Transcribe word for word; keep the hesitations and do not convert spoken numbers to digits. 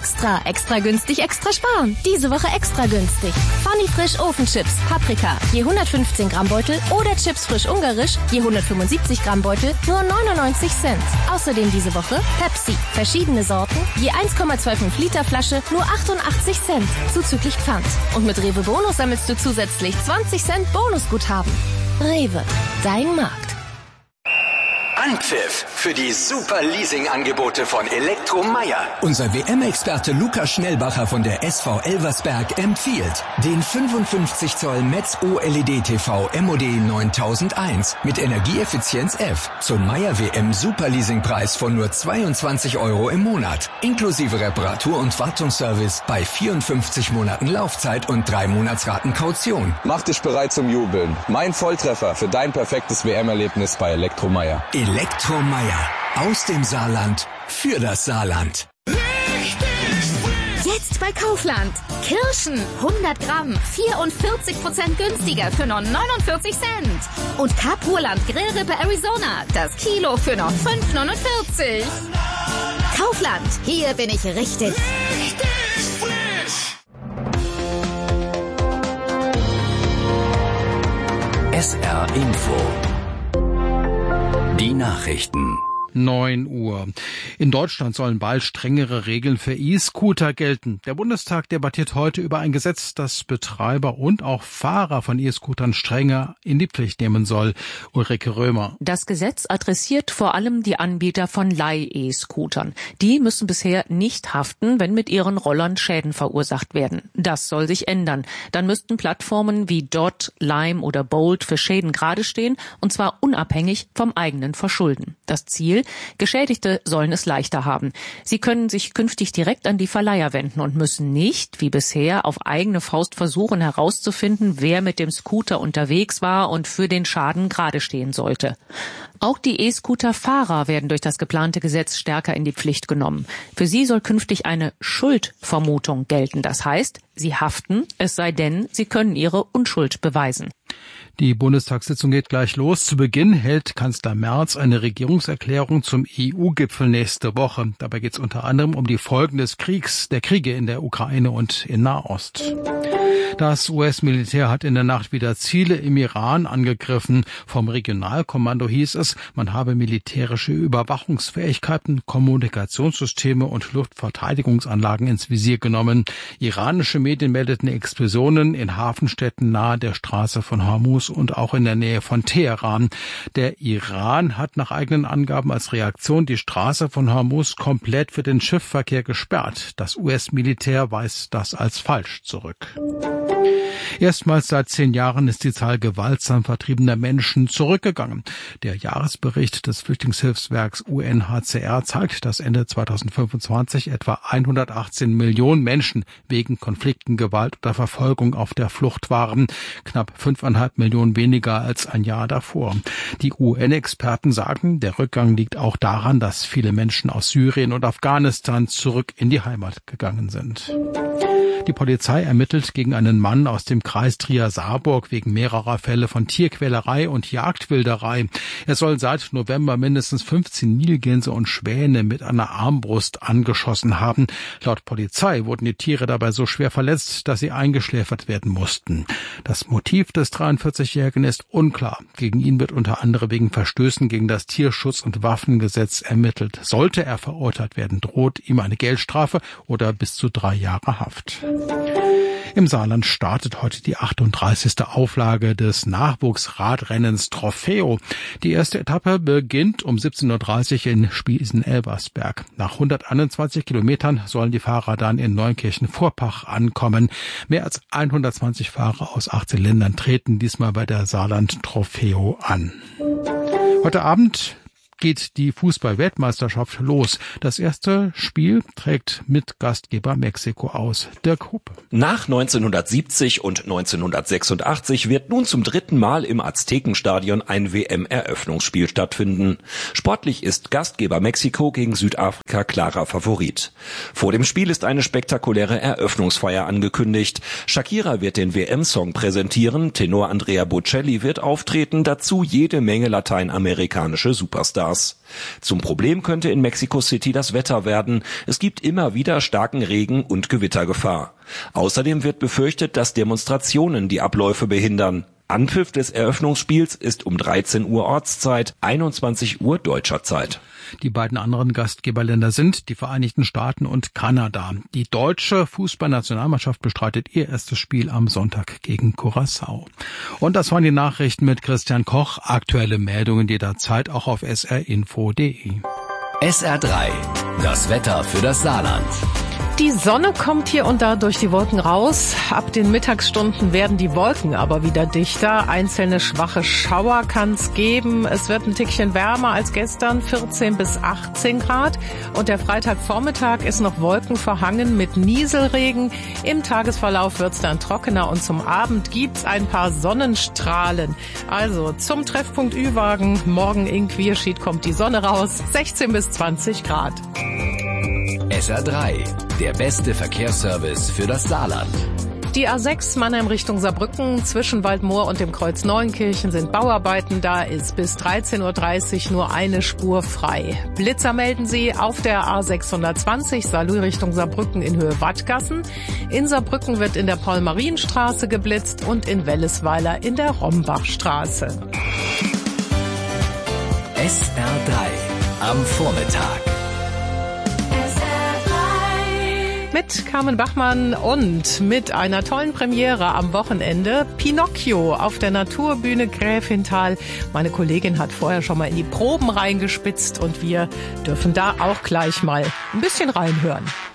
Extra, extra günstig, extra sparen. Diese Woche extra günstig. Funny Frisch Ofenchips, Paprika, je hundertfünfzehn Gramm Beutel oder Chips frisch ungarisch, je hundertfünfundsiebzig Gramm Beutel, nur neunundneunzig Cent. Außerdem diese Woche Pepsi, verschiedene Sorten, je eins Komma fünfundzwanzig Liter Flasche, nur achtundachtzig Cent, zuzüglich Pfand. Und mit Rewe Bonus sammelst du zusätzlich zwanzig Cent Bonusguthaben. Rewe, dein Markt. Anpfiff für die super Leasing-Angebote von Elektromeier. Unser W M-Experte Lukas Schnellbacher von der S V Elversberg empfiehlt den fünfundfünfzig Zoll Metz O L E D-T V M O D neuntausendeins mit Energieeffizienz F zum Meier W M Super Leasingpreis von nur zweiundzwanzig Euro im Monat, inklusive Reparatur- und Wartungsservice bei vierundfünfzig Monaten Laufzeit und drei Monatsraten Kaution. Mach dich bereit zum Jubeln. Mein Volltreffer für dein perfektes W M-Erlebnis bei Elektromeier. Elektromeier. Aus dem Saarland. Für das Saarland. Jetzt bei Kaufland. Kirschen hundert Gramm, vierundvierzig Prozent günstiger für nur neunundvierzig Cent. Und Kapurland Grillrippe Arizona, das Kilo für noch fünf neunundvierzig. Kaufland, hier bin ich richtig. Richtig frisch. S R Info. Die Nachrichten. neun Uhr. In Deutschland sollen bald strengere Regeln für E-Scooter gelten. Der Bundestag debattiert heute über ein Gesetz, das Betreiber und auch Fahrer von E-Scootern strenger in die Pflicht nehmen soll. Ulrike Römer. Das Gesetz adressiert vor allem die Anbieter von Leih-E-Scootern. Die müssen bisher nicht haften, wenn mit ihren Rollern Schäden verursacht werden. Das soll sich ändern. Dann müssten Plattformen wie Dot, Lime oder Bolt für Schäden gerade stehen, und zwar unabhängig vom eigenen Verschulden. Das Ziel: Geschädigte sollen es leichter haben. Sie können sich künftig direkt an die Verleiher wenden und müssen nicht, wie bisher, auf eigene Faust versuchen herauszufinden, wer mit dem Scooter unterwegs war und für den Schaden gerade stehen sollte. Auch die E-Scooter-Fahrer werden durch das geplante Gesetz stärker in die Pflicht genommen. Für sie soll künftig eine Schuldvermutung gelten. Das heißt, sie haften, es sei denn, sie können ihre Unschuld beweisen. Die Bundestagssitzung geht gleich los. Zu Beginn hält Kanzler Merz eine Regierungserklärung zum E U-Gipfel nächste Woche. Dabei geht es unter anderem um die Folgen des Kriegs, der Kriege in der Ukraine und in Nahost. Das U S-Militär hat in der Nacht wieder Ziele im Iran angegriffen. Vom Regionalkommando hieß es, man habe militärische Überwachungsfähigkeiten, Kommunikationssysteme und Luftverteidigungsanlagen ins Visier genommen. Iranische Medien meldeten Explosionen in Hafenstädten nahe der Straße von Hormuz und auch in der Nähe von Teheran. Der Iran hat nach eigenen Angaben als Reaktion die Straße von Hormuz komplett für den Schiffsverkehr gesperrt. Das U S-Militär weist das als falsch zurück. Erstmals seit zehn Jahren ist die Zahl gewaltsam vertriebener Menschen zurückgegangen. Der Jahresbericht des Flüchtlingshilfswerks U N H C R zeigt, dass Ende zweitausendfünfundzwanzig etwa hundertachtzehn Millionen Menschen wegen Konflikten, Gewalt oder Verfolgung auf der Flucht waren. Knapp fünfeinhalb Millionen weniger als ein Jahr davor. Die U N-Experten sagen, der Rückgang liegt auch daran, dass viele Menschen aus Syrien und Afghanistan zurück in die Heimat gegangen sind. Die Polizei ermittelt gegen einen Mann aus dem Kreis Trier-Saarburg wegen mehrerer Fälle von Tierquälerei und Jagdwilderei. Er soll seit November mindestens fünfzehn Nilgänse und Schwäne mit einer Armbrust angeschossen haben. Laut Polizei wurden die Tiere dabei so schwer verletzt, dass sie eingeschläfert werden mussten. Das Motiv des dreiundvierzigjährigen ist unklar. Gegen ihn wird unter anderem wegen Verstößen gegen das Tierschutz- und Waffengesetz ermittelt. Sollte er verurteilt werden, droht ihm eine Geldstrafe oder bis zu drei Jahre Haft. Im Saarland startet heute die achtunddreißigste Auflage des Nachwuchsradrennens Trofeo. Die erste Etappe beginnt um siebzehn Uhr dreißig in Spiesen-Elversberg. Nach hunderteinundzwanzig Kilometern sollen die Fahrer dann in Neunkirchen-Vorpach ankommen. Mehr als hundertzwanzig Fahrer aus achtzehn Ländern treten diesmal bei der Saarland Trofeo an. Heute Abend geht die Fußball-Weltmeisterschaft los. Das erste Spiel trägt mit Gastgeber Mexiko aus. Dirk Hupp. Nach neunzehnhundertsiebzig und neunzehnhundertsechsundachtzig wird nun zum dritten Mal im Aztekenstadion ein W M-Eröffnungsspiel stattfinden. Sportlich ist Gastgeber Mexiko gegen Südafrika klarer Favorit. Vor dem Spiel ist eine spektakuläre Eröffnungsfeier angekündigt. Shakira wird den W M-Song präsentieren, Tenor Andrea Bocelli wird auftreten, dazu jede Menge lateinamerikanische Superstars. Superstars. Zum Problem könnte in Mexico City das Wetter werden. Es gibt immer wieder starken Regen und Gewittergefahr. Außerdem wird befürchtet, dass Demonstrationen die Abläufe behindern. Anpfiff des Eröffnungsspiels ist um dreizehn Uhr Ortszeit, einundzwanzig Uhr deutscher Zeit. Die beiden anderen Gastgeberländer sind die Vereinigten Staaten und Kanada. Die deutsche Fußballnationalmannschaft bestreitet ihr erstes Spiel am Sonntag gegen Curaçao. Und das waren die Nachrichten mit Christian Koch. Aktuelle Meldungen jederzeit auch auf s r info punkt d e. S R drei, das Wetter für das Saarland. Die Sonne kommt hier und da durch die Wolken raus. Ab den Mittagsstunden werden die Wolken aber wieder dichter. Einzelne schwache Schauer kann es geben. Es wird ein Tickchen wärmer als gestern, vierzehn bis achtzehn Grad. Und der Freitagvormittag ist noch wolkenverhangen mit Nieselregen. Im Tagesverlauf wird es dann trockener und zum Abend gibt's ein paar Sonnenstrahlen. Also zum Treffpunkt Ü-Wagen. Morgen in Quierschied kommt die Sonne raus. sechzehn bis zwanzig Grad. S R drei, der beste Verkehrsservice für das Saarland. Die A sechs Mannheim Richtung Saarbrücken zwischen Waldmoor und dem Kreuz Neuenkirchen sind Bauarbeiten. Da ist bis dreizehn Uhr dreißig nur eine Spur frei. Blitzer melden sie auf der A sechshundertzwanzig Saarlouis Richtung Saarbrücken in Höhe Wattgassen. In Saarbrücken wird in der Paul-Marien-Straße geblitzt und in Wellesweiler in der Rombachstraße. S R drei am Vormittag. Mit Carmen Bachmann und mit einer tollen Premiere am Wochenende. Pinocchio auf der Naturbühne Gräfenthal. Meine Kollegin hat vorher schon mal in die Proben reingespitzt und wir dürfen da auch gleich mal ein bisschen reinhören.